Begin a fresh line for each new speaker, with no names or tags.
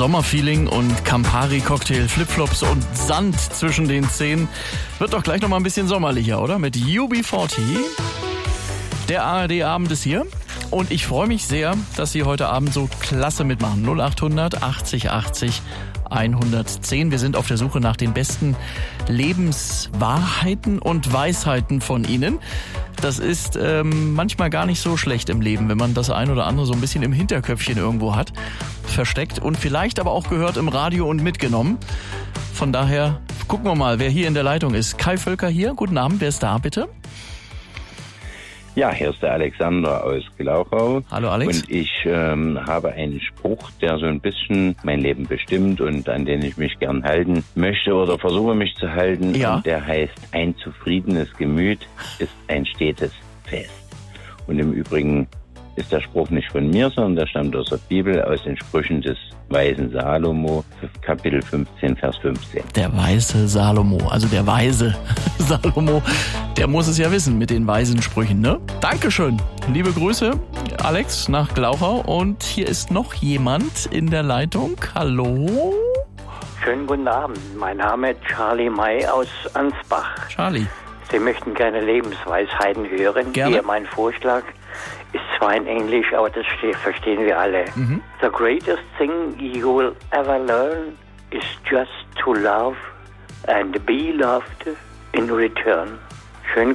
Sommerfeeling und Campari-Cocktail, Flipflops und Sand zwischen den Zähnen. Wird doch gleich noch mal ein bisschen sommerlicher, oder? Mit UB40. Der ARD-Abend ist hier. Und ich freue mich sehr, dass Sie heute Abend so klasse mitmachen. 0800 80 80 110. Wir sind auf der Suche nach den besten Lebenswahrheiten und Weisheiten von Ihnen. Das ist manchmal gar nicht so schlecht im Leben, wenn man das ein oder andere so ein bisschen im Hinterköpfchen irgendwo hat, versteckt und vielleicht aber auch gehört im Radio und mitgenommen. Von daher gucken wir mal, wer hier in der Leitung ist. Kai Völker hier. Guten Abend, wer ist da bitte?
Ja, hier ist der Alexander aus Glauchau.
Hallo Alex.
Und ich habe einen Spruch, der so ein bisschen mein Leben bestimmt und an den ich mich gern halten möchte oder versuche mich zu halten.
Ja.
Und der heißt, ein zufriedenes Gemüt ist ein stetes Fest. Und im Übrigen ist der Spruch nicht von mir, sondern der stammt aus der Bibel, aus den Sprüchen des weisen Salomo, Kapitel 15, Vers 15.
Der weise Salomo, also der weise Salomo, der muss es ja wissen mit den weisen Sprüchen, ne? Dankeschön. Liebe Grüße, Alex, nach Glauchau. Und hier ist noch jemand in der Leitung. Hallo?
Schönen guten Abend. Mein Name ist Charlie May aus Ansbach.
Charlie.
Sie möchten gerne Lebensweisheiten hören.
Gerne.
Hier mein Vorschlag ist zwar in Englisch, aber das verstehen wir alle. The greatest thing you will ever learn is just to love and be loved in return.